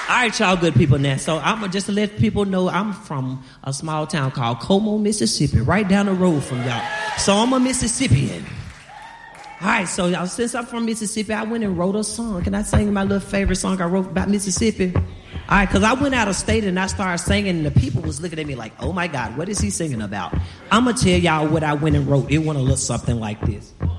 All right, y'all good people now. So I'm just to let people know I'm from a small town called Como, Mississippi, right down the road from y'all. So I'm a Mississippian. All right, so y'all, since I'm from Mississippi, I went and wrote a song. Can I sing my little favorite song I wrote about Mississippi? All right, because I went out of state and I started singing, and the people was looking at me like, oh my God, what is he singing about? I'm going to tell y'all what I went and wrote. It went to look something like this.